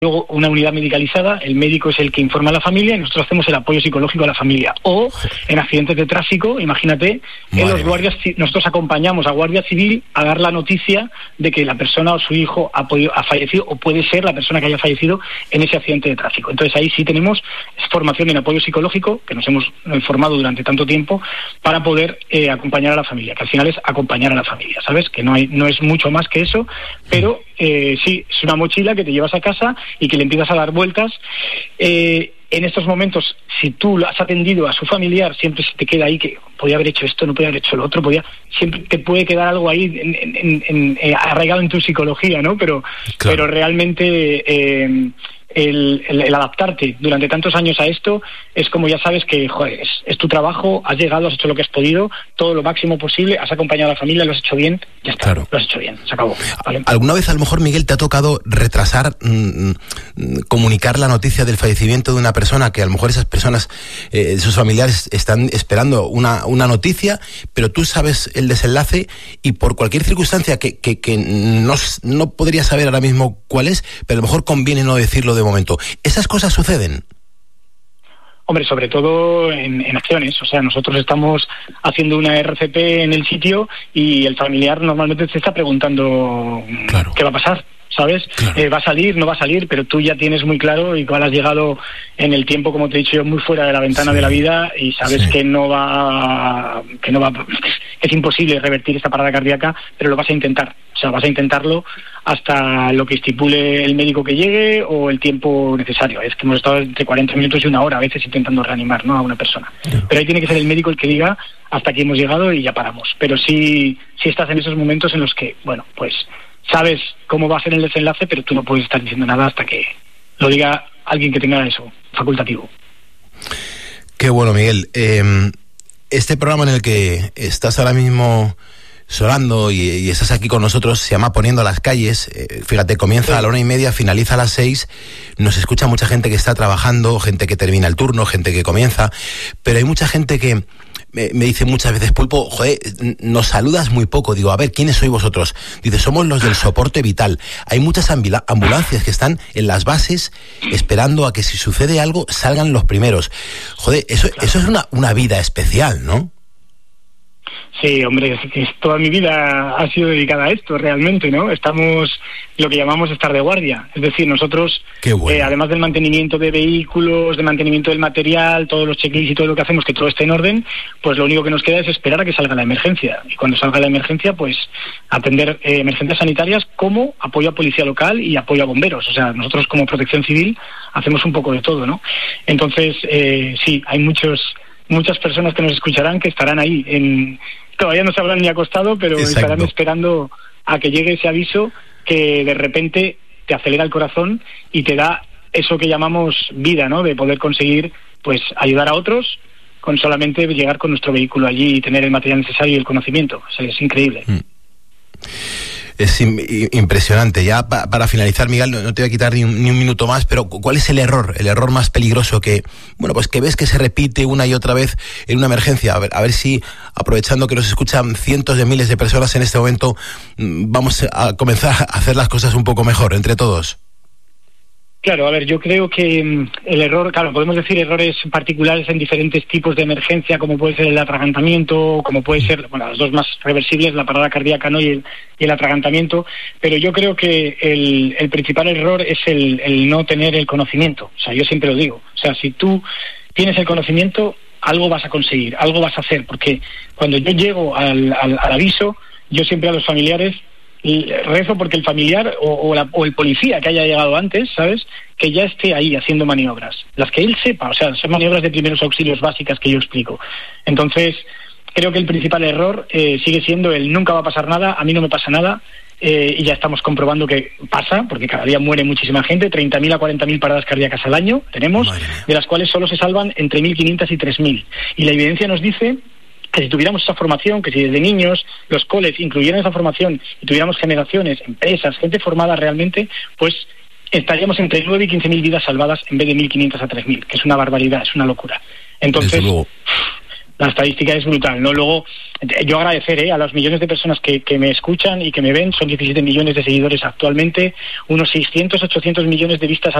luego una unidad medicalizada, el médico es el que informa a la familia y nosotros hacemos el apoyo psicológico a la familia. O en accidentes de tráfico, imagínate, nosotros acompañamos a Guardia Civil a dar la noticia de que la persona o su hijo ha fallecido, o puede ser la persona que haya fallecido en ese accidente de tráfico. Entonces ahí sí tenemos formación en apoyo psicológico, que nos hemos formado durante tanto tiempo, para poder acompañar a la familia, que al final es acompañar a la familia, ¿sabes? Que no es mucho más que eso, pero sí, es una mochila que te llevas a casa y que le empiezas a dar vueltas. En estos momentos, si tú lo has atendido a su familiar, siempre se te queda ahí que podía haber hecho esto, no podía haber hecho lo otro, siempre te puede quedar algo ahí arraigado en tu psicología, ¿no? Pero realmente el adaptarte durante tantos años a esto es como, ya sabes que, joder, es tu trabajo, has llegado, has hecho lo que has podido, todo lo máximo posible, has acompañado a la familia, lo has hecho bien, ya está, claro. Lo has hecho bien, se acabó, ¿vale? ¿Alguna vez a lo mejor, Miguel, te ha tocado retrasar, comunicar la noticia del fallecimiento de una persona, que a lo mejor esas personas, sus familiares están esperando una noticia, pero tú sabes el desenlace y por cualquier circunstancia que no podría saber ahora mismo cuál es, pero a lo mejor conviene no decirlo de momento? ¿Esas cosas suceden? Hombre, sobre todo en acciones. O sea, nosotros estamos haciendo una RCP en el sitio y el familiar normalmente se está preguntando qué va a pasar, ¿sabes? Claro. ¿Va a salir, no va a salir? Pero tú ya tienes muy claro, igual has llegado en el tiempo, como te he dicho yo, muy fuera de la ventana de la vida y sabes que es imposible revertir esta parada cardíaca, pero lo vas a intentar. O sea, vas a intentarlo hasta lo que estipule el médico que llegue o el tiempo necesario. Es que hemos estado entre 40 minutos y una hora a veces intentando reanimar, ¿no?, a una persona. Pero ahí tiene que ser el médico el que diga hasta aquí hemos llegado y ya paramos. Pero sí estás en esos momentos en los que, bueno, pues sabes cómo va a ser el desenlace, pero tú no puedes estar diciendo nada hasta que lo diga alguien que tenga eso, facultativo. Qué bueno, Miguel. Este programa en el que estás ahora mismo sonando y estás aquí con nosotros se llama Poniendo las calles. Fíjate, comienza a la 1:30, finaliza a las 6. Nos escucha mucha gente que está trabajando, gente que termina el turno, gente que comienza, pero hay mucha gente que me dice muchas veces: Pulpo, joder, nos saludas muy poco. Digo, a ver, ¿quiénes sois vosotros? Dice, somos los del soporte vital. Hay muchas ambulancias que están en las bases esperando a que si sucede algo salgan los primeros. Joder, eso es una vida especial, ¿no? Sí, hombre, toda mi vida ha sido dedicada a esto, realmente, ¿no? Estamos lo que llamamos estar de guardia. Es decir, nosotros, además del mantenimiento de vehículos, de mantenimiento del material, todos los checklists y todo lo que hacemos, que todo esté en orden, pues lo único que nos queda es esperar a que salga la emergencia. Y cuando salga la emergencia, pues atender emergencias sanitarias como apoyo a policía local y apoyo a bomberos. O sea, nosotros como Protección Civil hacemos un poco de todo, ¿no? Entonces, sí, hay muchas personas que nos escucharán que estarán ahí. Todavía no se habrán ni acostado, pero estarán esperando a que llegue ese aviso que de repente te acelera el corazón y te da eso que llamamos vida, ¿no? De poder conseguir, pues, ayudar a otros con solamente llegar con nuestro vehículo allí y tener el material necesario y el conocimiento. O sea, es increíble. Es impresionante. Ya para finalizar, Miguel, no te voy a quitar ni un minuto más, pero ¿cuál es el error más peligroso que ves que se repite una y otra vez en una emergencia? A ver si, aprovechando que nos escuchan cientos de miles de personas en este momento, vamos a comenzar a hacer las cosas un poco mejor entre todos. Claro, a ver, yo creo que el error, claro, podemos decir errores particulares en diferentes tipos de emergencia, como puede ser el atragantamiento, como puede ser, bueno, las dos más reversibles, la parada cardíaca, ¿no?, y el atragantamiento, pero yo creo que el principal error es el no tener el conocimiento. O sea, yo siempre lo digo, o sea, si tú tienes el conocimiento, algo vas a conseguir, algo vas a hacer, porque cuando yo llego al aviso, yo siempre a los familiares rezo porque el familiar o el policía que haya llegado antes, ¿sabes?, que ya esté ahí haciendo maniobras, las que él sepa, o sea, son maniobras de primeros auxilios básicas que yo explico. Entonces, creo que el principal error sigue siendo el nunca va a pasar nada, a mí no me pasa nada, y ya estamos comprobando que pasa, porque cada día muere muchísima gente, 30.000 a 40.000 paradas cardíacas al año tenemos, de las cuales solo se salvan entre 1.500 y 3.000. Y la evidencia nos dice que si tuviéramos esa formación, que si desde niños los coles incluyeran esa formación y tuviéramos generaciones, empresas, gente formada realmente, pues estaríamos entre 9 y 15.000 vidas salvadas en vez de 1.500 a 3.000, que es una barbaridad, es una locura. Entonces, la estadística es brutal, ¿no? Luego, yo agradecer a los millones de personas que me escuchan y que me ven, son 17 millones de seguidores actualmente, unos 600, 800 millones de vistas